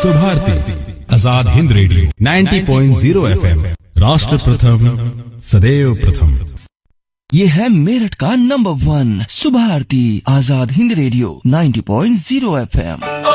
Subharti Azad Hind radio 90.0 FM, राष्ट्र प्रथम सदैव प्रथम। ये है मेरठ का number 1 Subharti Azad Hind radio 90.0 FM।